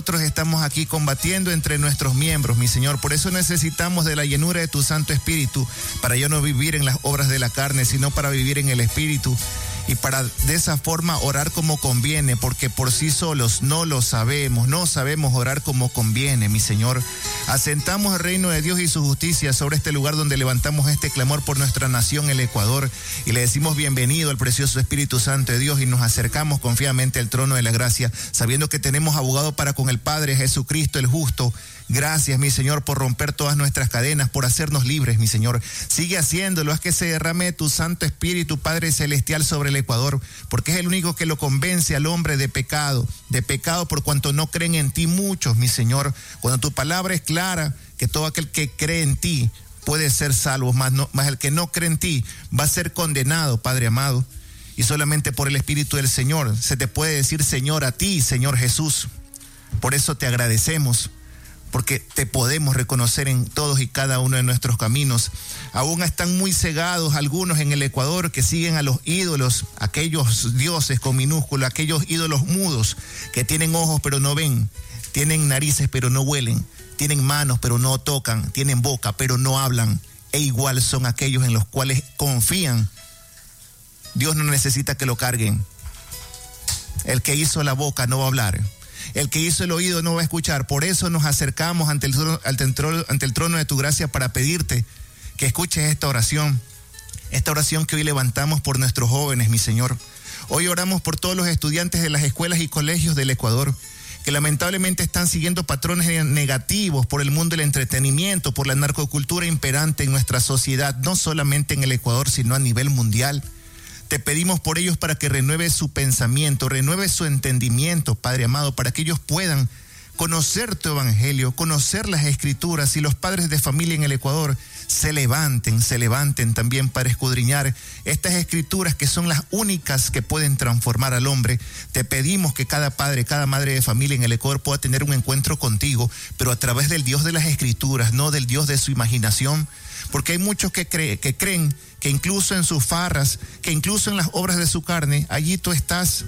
Nosotros estamos aquí combatiendo entre nuestros miembros, mi Señor. Por eso necesitamos de la llenura de tu Santo Espíritu, para yo no vivir en las obras de la carne, sino para vivir en el Espíritu. Y para de esa forma orar como conviene, porque por sí solos no lo sabemos, no sabemos orar como conviene, mi Señor. Asentamos el reino de Dios y su justicia sobre este lugar donde levantamos este clamor por nuestra nación, el Ecuador, y le decimos bienvenido al precioso Espíritu Santo de Dios y nos acercamos confiadamente al trono de la gracia, sabiendo que tenemos abogado para con el Padre, Jesucristo el justo. Gracias, mi Señor, por romper todas nuestras cadenas, por hacernos libres, mi Señor. Sigue haciéndolo, haz que se derrame tu Santo Espíritu, Padre Celestial, sobre el Ecuador, porque es el único que lo convence al hombre de pecado por cuanto no creen en ti muchos, mi Señor. Cuando tu palabra es clara, que todo aquel que cree en ti puede ser salvo, más el que no cree en ti va a ser condenado, Padre amado. Y solamente por el Espíritu del Señor se te puede decir Señor a ti, Señor Jesús. Por eso te agradecemos, porque te podemos reconocer en todos y cada uno de nuestros caminos. Aún están muy cegados algunos en el Ecuador que siguen a los ídolos, aquellos dioses con minúscula, aquellos ídolos mudos que tienen ojos pero no ven, tienen narices pero no huelen, tienen manos pero no tocan, tienen boca pero no hablan, e igual son aquellos en los cuales confían. Dios no necesita que lo carguen. El que hizo la boca no va a hablar. El que hizo el oído no va a escuchar. Por eso nos acercamos ante el trono de tu gracia para pedirte que escuches esta oración que hoy levantamos por nuestros jóvenes, mi Señor. Hoy oramos por todos los estudiantes de las escuelas y colegios del Ecuador, que lamentablemente están siguiendo patrones negativos por el mundo del entretenimiento, por la narcocultura imperante en nuestra sociedad, no solamente en el Ecuador, sino a nivel mundial. Te pedimos por ellos para que renueve su pensamiento, renueve su entendimiento, Padre amado, para que ellos puedan conocer tu evangelio, conocer las escrituras, y los padres de familia en el Ecuador se levanten también para escudriñar estas escrituras que son las únicas que pueden transformar al hombre. Te pedimos que cada padre, cada madre de familia en el Ecuador pueda tener un encuentro contigo, pero a través del Dios de las escrituras, no del Dios de su imaginación, porque hay muchos que creen que incluso en sus farras, que incluso en las obras de su carne, allí tú estás.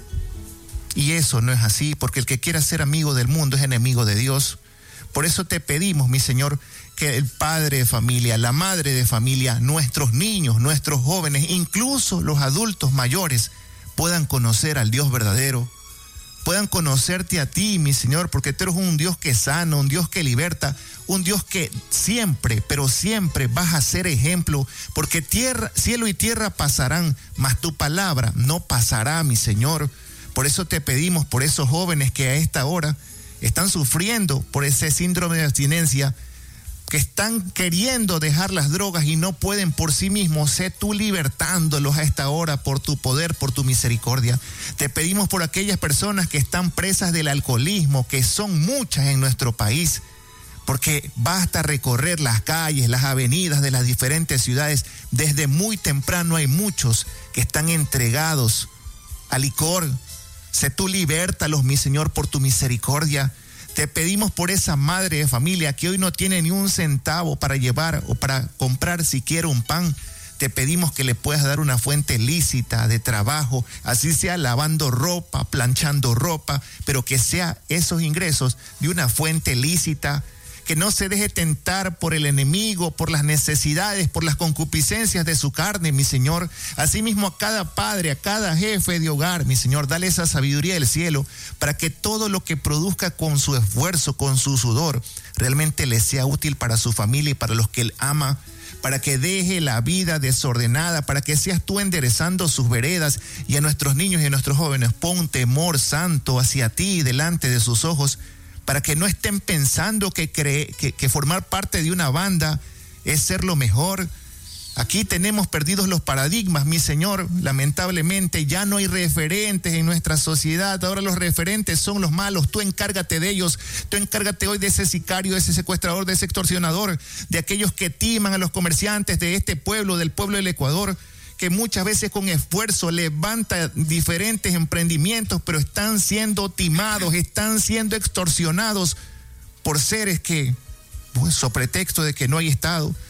Y eso no es así, porque el que quiera ser amigo del mundo es enemigo de Dios. Por eso te pedimos, mi Señor, que el padre de familia, la madre de familia, nuestros niños, nuestros jóvenes, incluso los adultos mayores, puedan conocer al Dios verdadero, puedan conocerte a ti, mi Señor, porque tú eres un Dios que sana, un Dios que liberta, un Dios que siempre, pero siempre vas a ser ejemplo, porque cielo y tierra pasarán, mas tu palabra no pasará, mi Señor. Por eso te pedimos por esos jóvenes que a esta hora están sufriendo por ese síndrome de abstinencia, que están queriendo dejar las drogas y no pueden por sí mismos. Sé tú libertándolos a esta hora por tu poder, por tu misericordia. Te pedimos por aquellas personas que están presas del alcoholismo, que son muchas en nuestro país, porque basta recorrer las calles, las avenidas de las diferentes ciudades. Desde muy temprano hay muchos que están entregados al licor. Sé tú libértalos, mi Señor, por tu misericordia. Te pedimos por esa madre de familia que hoy no tiene ni un centavo para llevar o para comprar siquiera un pan. Te pedimos que le puedas dar una fuente lícita de trabajo, así sea lavando ropa, planchando ropa, pero que sea esos ingresos de una fuente lícita, que no se deje tentar por el enemigo, por las necesidades, por las concupiscencias de su carne, mi Señor. Asimismo a cada padre, a cada jefe de hogar, mi Señor, dale esa sabiduría del cielo para que todo lo que produzca con su esfuerzo, con su sudor, realmente le sea útil para su familia y para los que él ama, para que deje la vida desordenada, para que seas tú enderezando sus veredas, y a nuestros niños y a nuestros jóvenes pon temor santo hacia ti delante de sus ojos, para que no estén pensando que formar parte de una banda es ser lo mejor. Aquí tenemos perdidos los paradigmas, mi Señor. Lamentablemente ya no hay referentes en nuestra sociedad. Ahora los referentes son los malos. Tú encárgate de ellos. Tú encárgate hoy de ese sicario, de ese secuestrador, de ese extorsionador, de aquellos que timan a los comerciantes de este pueblo, del pueblo del Ecuador, que muchas veces con esfuerzo levanta diferentes emprendimientos, pero están siendo timados, están siendo extorsionados por seres que, so pretexto de que no hay Estado,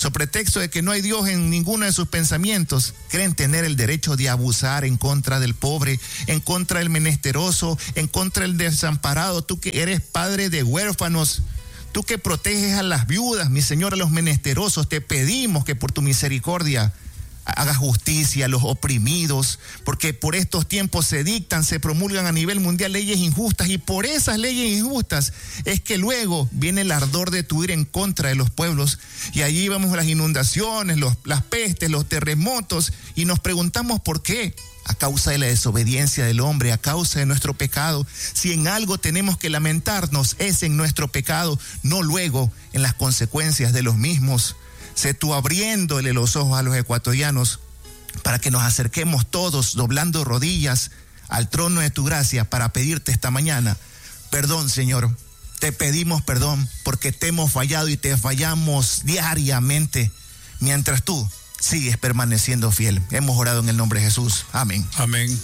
sobre pretexto de que no hay Dios en ninguno de sus pensamientos, creen tener el derecho de abusar en contra del pobre, en contra del menesteroso, en contra del desamparado. Tú que eres padre de huérfanos, tú que proteges a las viudas, mi Señor, a los menesterosos, te pedimos que por tu misericordia haga justicia a los oprimidos, porque por estos tiempos se promulgan a nivel mundial leyes injustas, y por esas leyes injustas es que luego viene el ardor de tu ira en contra de los pueblos, y allí vemos las inundaciones, las pestes, los terremotos, y nos preguntamos por qué. A causa de la desobediencia del hombre, a causa de nuestro pecado. Si en algo tenemos que lamentarnos es en nuestro pecado, no luego en las consecuencias de los mismos. Sé tú abriéndole los ojos a los ecuatorianos para que nos acerquemos todos doblando rodillas al trono de tu gracia para pedirte esta mañana perdón, Señor. Te pedimos perdón porque te hemos fallado y te fallamos diariamente mientras tú sigues permaneciendo fiel. Hemos orado en el nombre de Jesús. Amén. Amén.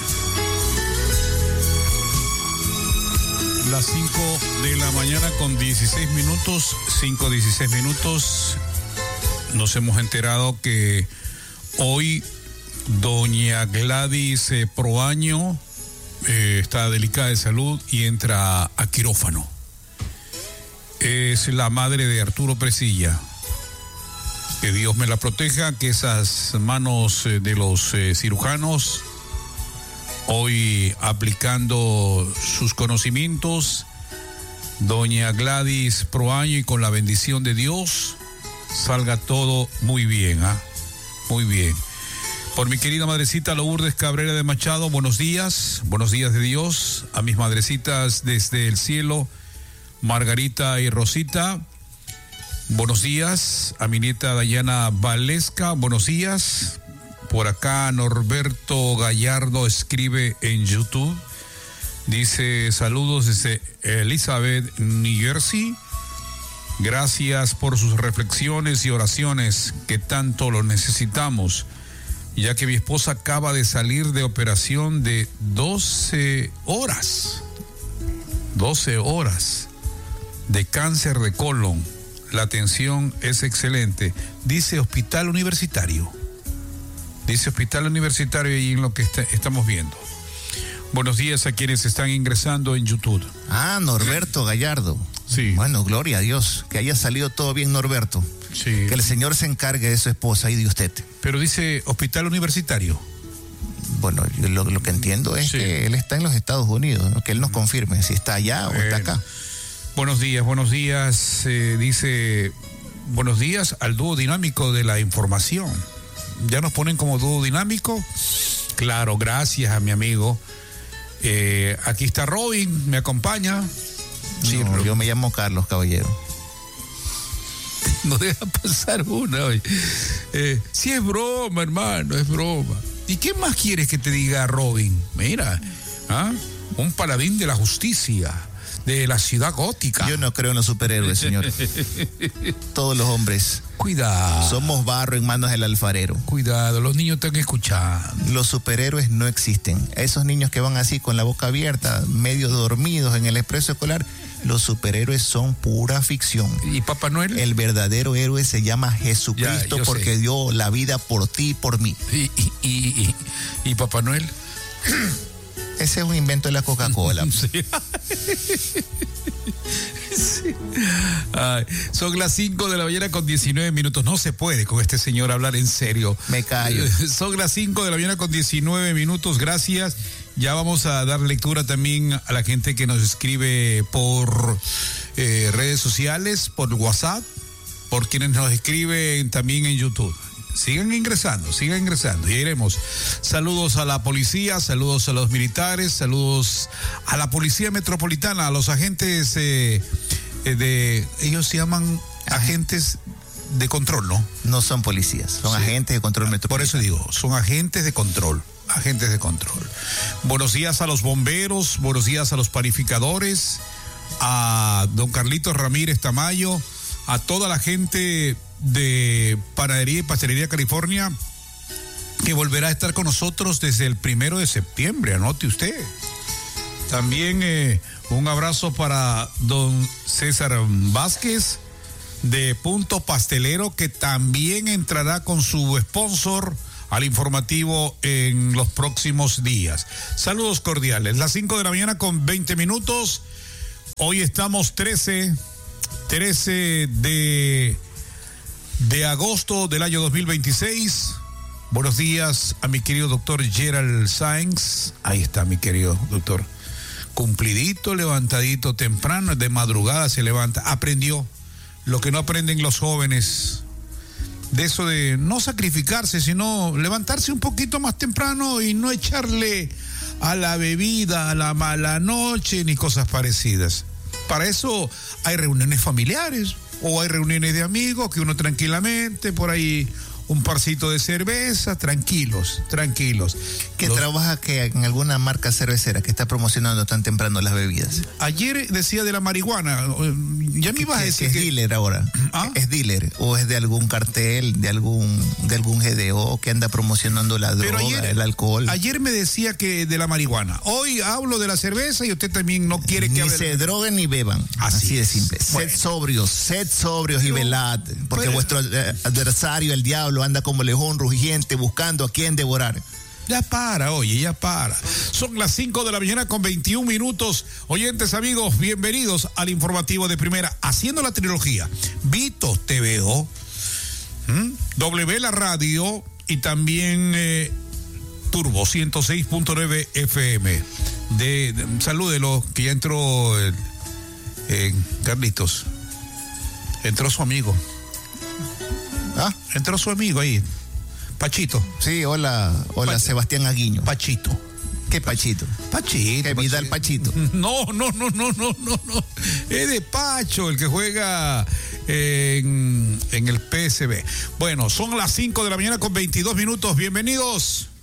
Las 5 de la mañana con 16 minutos, 5:16 minutos. Nos hemos enterado que hoy doña Gladys Proaño está delicada de salud y entra a quirófano. Es la madre de Arturo Presilla. Que Dios me la proteja, que esas manos de los cirujanos, hoy aplicando sus conocimientos, doña Gladys Proaño, y con la bendición de Dios, salga todo muy bien, muy bien. Por mi querida madrecita Lourdes Cabrera de Machado, buenos días de Dios. A mis madrecitas desde el cielo, Margarita y Rosita, buenos días. A mi nieta Dayana Valesca, buenos días. Por acá Norberto Gallardo escribe en YouTube, dice saludos desde Elizabeth, New Jersey. Gracias por sus reflexiones y oraciones que tanto lo necesitamos, ya que mi esposa acaba de salir de operación de 12 horas de cáncer de colon. La atención es excelente. Dice Hospital Universitario ahí en lo que estamos viendo. Buenos días a quienes están ingresando en YouTube. Norberto Gallardo. Sí. Bueno, gloria a Dios, que haya salido todo bien, Norberto. Sí. Que el Señor se encargue de su esposa y de usted. Pero dice Hospital Universitario. Bueno, yo lo que entiendo es que él está en los Estados Unidos, ¿no? Que él nos confirme si está allá o está acá. Buenos días, dice, buenos días al dúo dinámico de la información. ¿Ya nos ponen como dúo dinámico? Claro, gracias a mi amigo. Aquí está Robin, me acompaña. Sí, no, yo me llamo Carlos, caballero. No deja pasar una hoy. Sí, es broma, hermano, es broma. ¿Y qué más quieres que te diga Robin? Mira, un paladín de la justicia, de la ciudad gótica. Yo no creo en los superhéroes, señor. Todos los hombres. Cuidado. Somos barro en manos del alfarero. Cuidado, los niños están escuchando. Los superhéroes no existen. Esos niños que van así con la boca abierta, medio dormidos en el expreso escolar, los superhéroes son pura ficción. ¿Y Papá Noel? El verdadero héroe se llama Jesucristo, porque dio la vida por ti y por mí. ¿Y Papá Noel? Ese es un invento de la Coca-Cola. Sí. Sí. Ay, son las 5 de la mañana con 19 minutos. No se puede con este señor hablar en serio. Me callo. Son las 5 de la mañana con 19 minutos. Gracias. Ya vamos a dar lectura también a la gente que nos escribe por redes sociales, por WhatsApp, por quienes nos escriben también en YouTube. Sigan ingresando. Y iremos. Saludos a la policía, saludos a los militares, saludos a la policía metropolitana, a los agentes ellos se llaman agentes de control, ¿no? No son policías, son agentes de control metropolitano. Por eso digo, son agentes de control. Buenos días a los bomberos, buenos días a los panificadores, a don Carlitos Ramírez Tamayo, a toda la gente de Panadería y Pastelería California, que volverá a estar con nosotros desde el 1 de septiembre, anote usted. También un abrazo para don César Vázquez, de Punto Pastelero, que también entrará con su sponsor al informativo en los próximos días. Saludos cordiales. Las 5 de la mañana con 20 minutos. Hoy estamos 13 de agosto del año 2026. Buenos días a mi querido doctor Gerald Sáenz. Ahí está mi querido doctor. Cumplidito, levantadito temprano, de madrugada se levanta. Aprendió lo que no aprenden los jóvenes. De eso de no sacrificarse, sino levantarse un poquito más temprano y no echarle a la bebida, a la mala noche, ni cosas parecidas. Para eso hay reuniones familiares o hay reuniones de amigos que uno tranquilamente, por ahí un parcito de cerveza, tranquilos. ¿Que trabaja que en alguna marca cervecera que está promocionando tan temprano las bebidas? Ayer decía de la marihuana, ya me ibas a decir que es dealer ahora. ¿Ah? ¿Es dealer o es de algún cartel, de algún GDO que anda promocionando la droga, el alcohol? Ayer me decía que de la marihuana. Hoy hablo de la cerveza y usted también no quiere que ni se droguen ni beban. Así de simple. Bueno. Sed sobrios y velad, porque vuestro adversario, el diablo, anda como león rugiente buscando a quién devorar. Ya para. Son las 5 de la mañana con 21 minutos. Oyentes, amigos, bienvenidos al informativo de primera, haciendo la trilogía Vito TVO, W la radio y también Turbo 106.9 FM. Salúdelo, que ya entró Carlitos. Entró su amigo. Entró su amigo ahí, Pachito. Sí, hola, Sebastián Aguiño. Pachito. ¿Qué Pachito? Pachito. ¿Qué Vidal Pachito? No. Es de Pacho, el que juega en el PSV. Bueno, son las 5 de la mañana con 22 minutos. Bienvenidos.